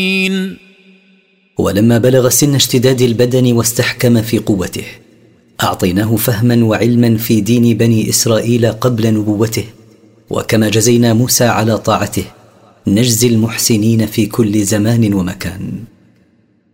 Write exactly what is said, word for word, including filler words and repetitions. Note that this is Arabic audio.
ولما بلغ سن اشتداد البدن واستحكم في قوته أعطيناه فهما وعلما في دين بني إسرائيل قبل نبوته، وكما جزينا موسى على طاعته نجزي المحسنين في كل زمان ومكان.